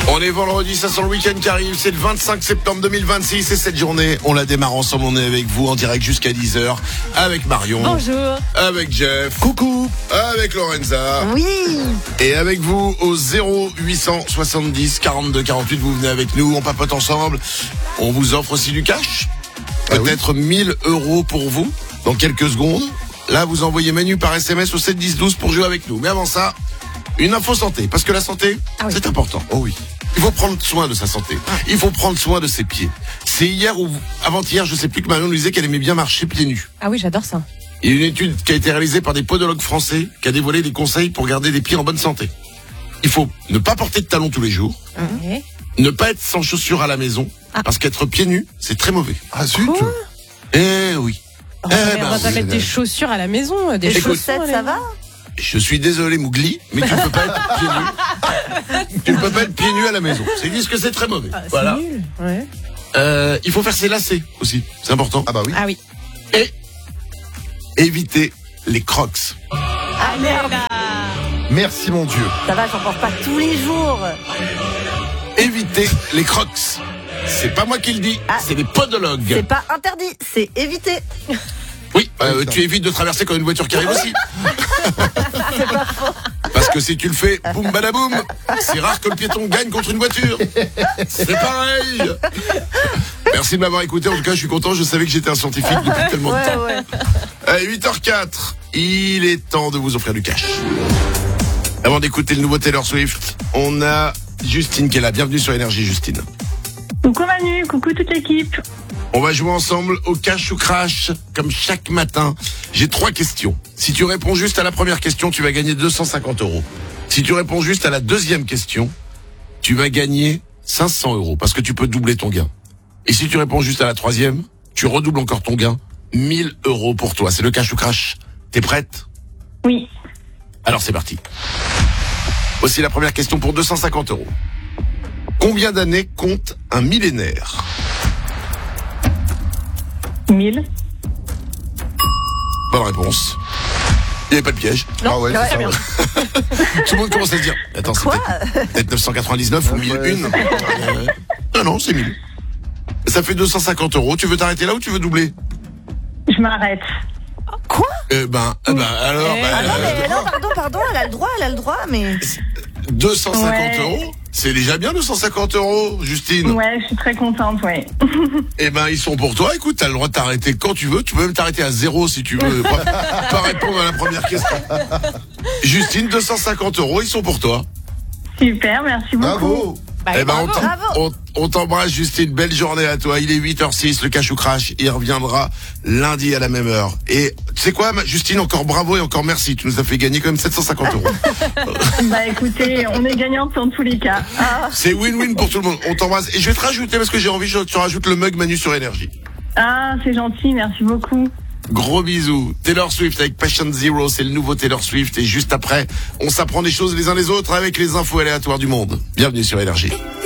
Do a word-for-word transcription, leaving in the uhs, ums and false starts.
On est vendredi, ça sent le week-end qui arrive, c'est le vingt-cinq septembre deux mille vingt-six et cette journée, on la démarre ensemble, on est avec vous en direct jusqu'à dix heures, avec Marion. Bonjour. Avec Jeff. Coucou. Avec Lorenza. Oui. Et avec vous au zéro huit cent soixante-dix quarante-deux quarante-huit, vous venez avec nous, on papote ensemble, on vous offre aussi du cash, ah peut-être oui. mille euros pour vous, dans quelques secondes. Là, vous envoyez Manu par S M S au sept dix douze pour jouer avec nous. Mais avant ça, une info santé, parce que la santé, ah oui. c'est important. Oh oui. Il faut prendre soin de sa santé. Il faut prendre soin de ses pieds. C'est hier ou avant-hier, je sais plus, que Marion nous disait qu'elle aimait bien marcher pieds nus. Ah oui, j'adore ça. Il y a une étude qui a été réalisée par des podologues français qui a dévoilé des conseils pour garder des pieds en bonne santé. Il faut ne pas porter de talons tous les jours. Mmh. Ne pas être sans chaussures à la maison. Ah. Parce qu'être pieds nus, c'est très mauvais. Ah zut. Quoi Eh oui. Oh, Eh mais ben on va pas oui. mettre des chaussures à la maison, des Écoute, chaussettes, ça va? Je suis désolé Mougli, mais tu ne peux pas être pieds nus. Tu ne peux pas être pieds nus à la maison. Ils disent que c'est très mauvais. Ah, c'est voilà. nul. Ouais. Euh, il faut faire ses lacets aussi. C'est important. Ah bah oui. Ah oui. Et éviter les crocs. Ah merde. Merci mon Dieu. Ça va, j'en porte pas tous les jours. Éviter les crocs. C'est pas moi qui le dis, Ah. c'est les podologues. C'est pas interdit, c'est évité. Oui, euh, Ah, tu évites de traverser quand une voiture qui arrive aussi. Parce que si tu le fais, boum badaboum, c'est rare que le piéton gagne contre une voiture. C'est pareil. Merci de m'avoir écouté. En tout cas, je suis content. Je savais que j'étais un scientifique depuis tellement de Ouais, temps. ouais. Allez, huit heures quatre. Il est temps de vous offrir du cash. Avant d'écouter le nouveau Taylor Swift, on a Justine qui est là. Bienvenue sur Énergie, Justine. Coucou Manu, coucou toute l'équipe. On va jouer ensemble au cash ou crash, comme chaque matin. J'ai trois questions. Si tu réponds juste à la première question, tu vas gagner deux cent cinquante euros. Si tu réponds juste à la deuxième question, tu vas gagner cinq cents euros, parce que tu peux doubler ton gain. Et si tu réponds juste à la troisième, tu redoubles encore ton gain. mille euros pour toi. C'est le cash ou crash. T'es prête? Oui. Alors c'est parti. Voici la première question pour deux cent cinquante euros. Combien d'années compte un millénaire? mille. Bonne réponse. Il n'y avait pas de piège. Non, Ah ouais, ouais, c'est ça. bien. Ouais. Tout le monde commence à se dire, attends, c'est Quoi peut-être, peut-être neuf cent quatre-vingt-dix-neuf ou Ouais, mille ouais, une. Euh, non, non, c'est mille. Ça fait deux cent cinquante euros. Tu veux t'arrêter là ou tu veux doubler? Je m'arrête. Quoi? Eh ben, eh ben, alors, Eh, ben, Ah non, euh, mais non, pardon, pardon, elle a le droit, elle a le droit, mais. deux cent cinquante Ouais. euros. C'est déjà bien deux cent cinquante euros, Justine. Ouais, je suis très contente, ouais. Eh ben, ils sont pour toi. Écoute, t'as le droit de t'arrêter quand tu veux. Tu peux même t'arrêter à zéro si tu veux. Pas, pas répondre à la première question. Justine, deux cent cinquante euros, ils sont pour toi. Super, merci beaucoup. Bravo. Bah, Eh ben, on bravo. t'em- Bravo. on, on t'embrasse, Justine. Belle journée à toi. Il est huit heures six, le cash ou crash. Il reviendra lundi à la même heure. Et tu sais quoi, ma- Justine, encore bravo et encore merci. Tu nous as fait gagner quand même sept cent cinquante euros. Bah écoutez, on est gagnante dans tous les cas. Ah, C'est win-win pour tout le monde. On t'embrasse. Et je vais te rajouter, parce que j'ai envie, je te rajoute le mug Manu sur Énergie. Ah, c'est gentil, merci beaucoup. Gros bisous. Taylor Swift avec Patient Zero, c'est le nouveau Taylor Swift. Et juste après, on s'apprend des choses les uns les autres avec les infos aléatoires du monde. Bienvenue sur Énergie.